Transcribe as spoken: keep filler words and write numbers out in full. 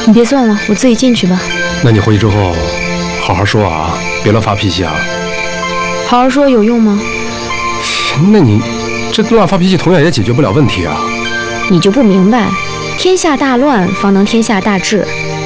你别算了，我自己进去吧。 那你回去之后，好好说啊，别乱发脾气啊。 好好说有用吗？ 那你这乱发脾气，同样也解决不了问题啊。 你就不明白，天下大乱方能天下大治。